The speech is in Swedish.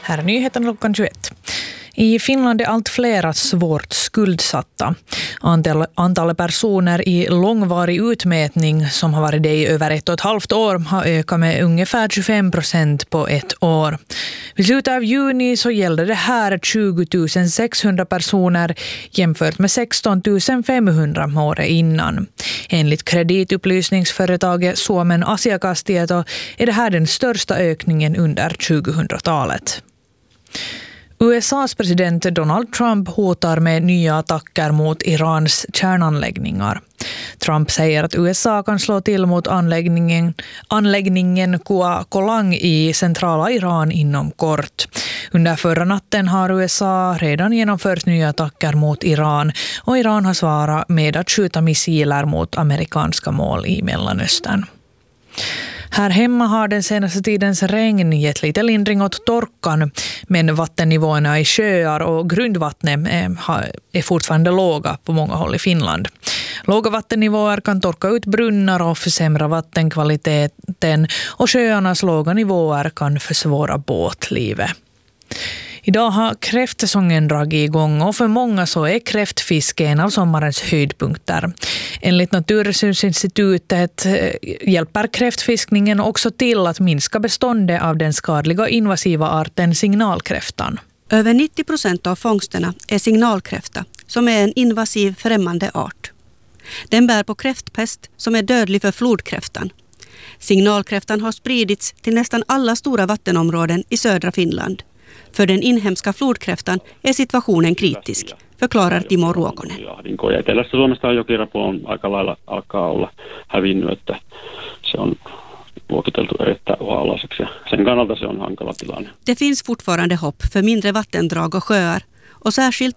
Här är nyheten klockan 21. I Finland är allt flera svårt skuldsatta. Antalet personer i långvarig utmätning som har varit det i över 1,5 år har ökat med ungefär 25% på ett år. Vid slutet av juni så gällde det här 20 600 personer jämfört med 16 500 året innan. Enligt kreditupplysningsföretaget Suomen Asiakastieto är det här den största ökningen under 2000-talet. USAs president Donald Trump hotar med nya attacker mot Irans kärnanläggningar. Trump säger att USA kan slå till mot anläggningen Kua Kolang i centrala Iran inom kort. Under förra natten har USA redan genomfört nya attacker mot Iran och Iran har svarat med att skjuta missiler mot amerikanska mål i Mellanöstern. Här hemma har den senaste tidens regn gett lite lindring åt torkan, men vattennivåerna i sjöar och grundvattnet är fortfarande låga på många håll i Finland. Låga vattennivåer kan torka ut brunnar och försämra vattenkvaliteten, och sjöarnas låga nivåer kan försvåra båtlivet. Idag har kräftsäsongen dragit igång och för många så är kräftfiske en av sommarens höjdpunkter. Enligt Naturresursinstitutet hjälper kräftfiskningen också till att minska beståndet av den skadliga invasiva arten signalkräftan. Över 90% av fångsterna är signalkräfta, som är en invasiv främmande art. Den bär på kräftpest som är dödlig för flodkräftan. Signalkräftan har spridits till nästan alla stora vattenområden i södra Finland. För den inhemska flodkräftan är situationen kritisk, förklarar Timo Ruokonen. Etelässä Suomesta jokirapu on aika lailla alkaa olla hävinnyt, että se on luokiteltu erittäin uhanalaiseksi ja sen kannalta se on hankala tilanne. Det finns fortfarande hopp för mindre vattendrag och sjöar, och särskilt